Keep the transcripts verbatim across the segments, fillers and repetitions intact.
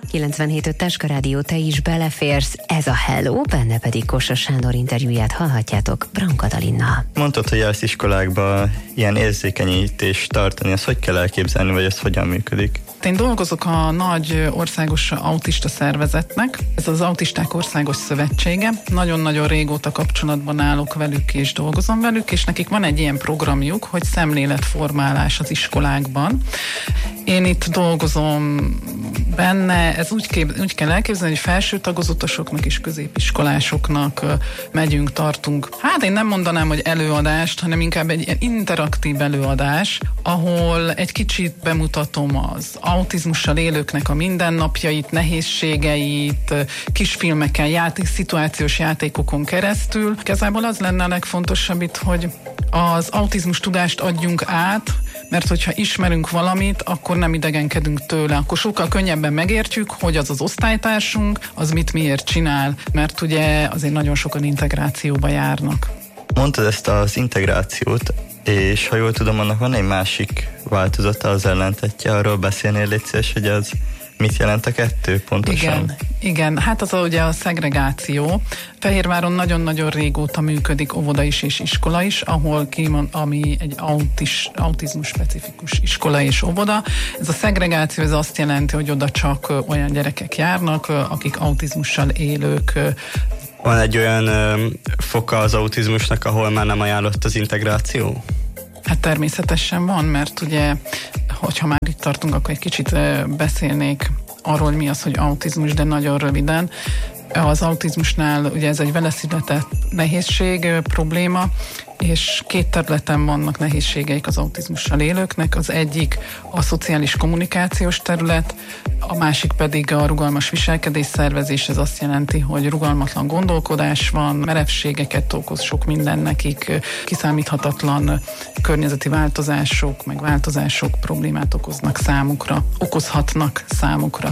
kilencvenhét öt Táska Rádió, te is beleférsz, ez a Hello, benne pedig Kossuth Sándor interjúját hallhatjátok Branka Dalinnal. Mondtad, hogy jársz iskolákba ilyen érzékenyítést tartani, ezt hogy kell elképzelni, vagy ez hogyan működik? Én dolgozok a nagy országos autista szervezetnek, ez az Autisták Országos Szövetsége. Nagyon-nagyon régóta kapcsolatban állok velük és dolgozom velük, és nekik van egy ilyen programjuk, hogy szemléletformálás az iskolákban. Én itt dolgozom benne, ez úgy, kép, úgy kell elképzelni, hogy felső tagozatosoknak és középiskolásoknak megyünk, tartunk. Hát én nem mondanám, hogy előadást, hanem inkább egy ilyen interaktív előadás, ahol egy kicsit bemutatom az autizmussal élőknek a mindennapjait, nehézségeit, kisfilmeken, játék, szituációs játékokon keresztül. Igazából az lenne a legfontosabb itt, hogy az autizmus tudást adjunk át, mert hogyha ismerünk valamit, akkor nem idegenkedünk tőle, akkor sokkal könnyebben megértjük, hogy az az osztálytársunk, az mit miért csinál, mert ugye azért nagyon sokan integrációba járnak. Mondtad ezt az integrációt, és ha jól tudom, annak van egy másik változata, az ellentetje, arról beszélnél, légy szíves, hogy az mit jelent a kettő pontosan? Igen, igen, hát az ugye a szegregáció. Fehérváron nagyon-nagyon régóta működik óvoda is és iskola is, ahol kimond, ami egy autis, autizmus specifikus iskola és óvoda. Ez a szegregáció, ez azt jelenti, hogy oda csak olyan gyerekek járnak, akik autizmussal élők. Van egy olyan ö, foka az autizmusnak, ahol már nem ajánlott az integráció? Hát természetesen van, mert ugye, hogyha már itt tartunk, akkor egy kicsit beszélnék arról, mi az, hogy autizmus, de nagyon röviden. Az autizmusnál ugye ez egy veleszületett nehézség, probléma, és két területen vannak nehézségeik az autizmussal élőknek. Az egyik a szociális kommunikációs terület, a másik pedig a rugalmas viselkedés szervezés. Ez azt jelenti, hogy rugalmatlan gondolkodás van, merevségeket okoz sok minden nekik, kiszámíthatatlan környezeti változások, meg változások problémát okoznak számukra, okozhatnak számukra.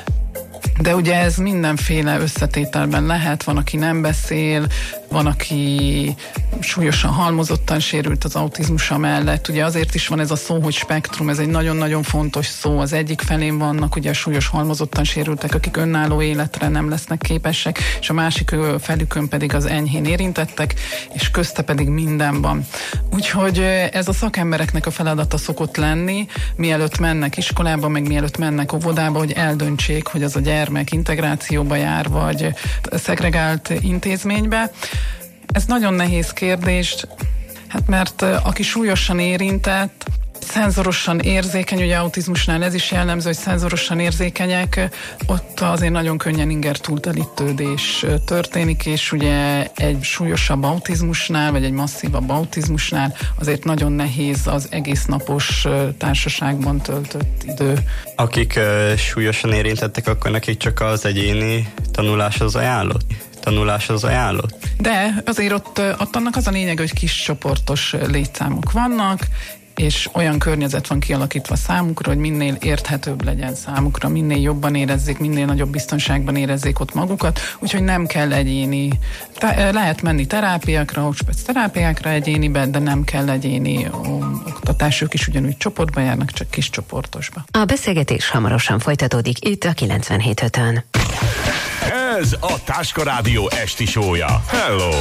De ugye ez mindenféle összetételben lehet, van, aki nem beszél, van, aki súlyosan halmozottan sérült az autizmusa mellett. Ugye azért is van ez a szó, hogy spektrum, ez egy nagyon-nagyon fontos szó. Az egyik felén vannak ugye a súlyos halmozottan sérültek, akik önálló életre nem lesznek képesek, és a másik felükön pedig az enyhén érintettek, és közte pedig minden van. Úgyhogy ez a szakembereknek a feladata szokott lenni, mielőtt mennek iskolába, meg mielőtt mennek óvodába, hogy eldöntsék, hogy az a gyermek integrációba jár, vagy szegregált intézménybe. Ez nagyon nehéz kérdés, hát mert aki súlyosan érintett, szenzorosan érzékeny, ugye autizmusnál ez is jellemző, hogy szenzorosan érzékenyek, ott azért nagyon könnyen inger túltelítődés történik, és ugye egy súlyosabb autizmusnál, vagy egy masszívabb autizmusnál azért nagyon nehéz az egész napos társaságban töltött idő. Akik uh, súlyosan érintettek, akkor nekik csak az egyéni tanulás az ajánlott? Tanulás az ajánlott? De azért ott, ott annak az a lényeg, hogy kis csoportos létszámok vannak, és olyan környezet van kialakítva számukra, hogy minél érthetőbb legyen számukra, minél jobban érezzék, minél nagyobb biztonságban érezzék ott magukat, úgyhogy nem kell egyéni, te, lehet menni terápiákra, hóspec terápiákra egyéniben, de nem kell egyéni oktatás, ők is ugyanúgy csoportba járnak, csak kis csoportosba. A beszélgetés hamarosan folytatódik itt a kilencvenhét ötön. Ez a Táska Rádió esti show-ja. Hello!